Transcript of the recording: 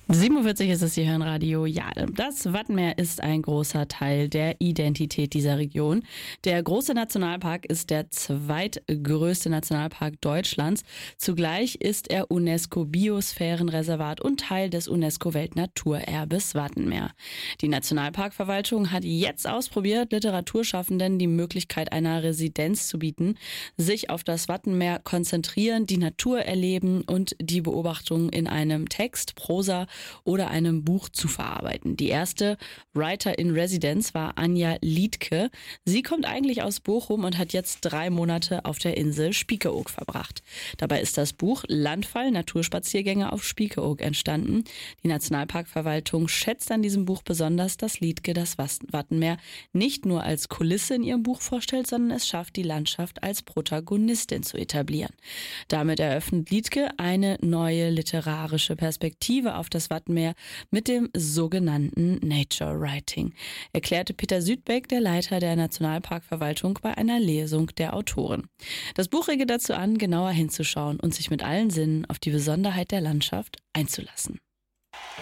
47 ist es, Sie hören Radio Jade. Das Wattenmeer ist ein großer Teil der Identität dieser Region. Der große Nationalpark ist der zweitgrößte Nationalpark Deutschlands. Zugleich ist er UNESCO-Biosphärenreservat und Teil des UNESCO-Weltnaturerbes Wattenmeer. Die Nationalparkverwaltung hat jetzt ausprobiert, Literaturschaffenden die Möglichkeit einer Residenz zu bieten, sich auf das Wattenmeer konzentrieren, die Natur erleben und die Beobachtungen in einem Text, Prosa oder einem Buch zu verarbeiten. Die erste Writer in Residence war Anja Liedtke. Sie kommt eigentlich aus Bochum und hat jetzt 3 Monate auf der Insel Spiekeroog verbracht. Dabei ist das Buch Landfall, Naturspaziergänge auf Spiekeroog entstanden. Die Nationalparkverwaltung schätzt an diesem Buch besonders, dass Liedtke das Wattenmeer nicht nur als Kulisse in ihrem Buch vorstellt, sondern es schafft, die Landschaft als Protagonistin zu etablieren. Damit eröffnet Liedtke eine neue literarische Perspektive auf das Wattenmeer mit dem sogenannten Nature Writing, erklärte Peter Südbeck, der Leiter der Nationalparkverwaltung, bei einer Lesung der Autoren. Das Buch rege dazu an, genauer hinzuschauen und sich mit allen Sinnen auf die Besonderheit der Landschaft einzulassen.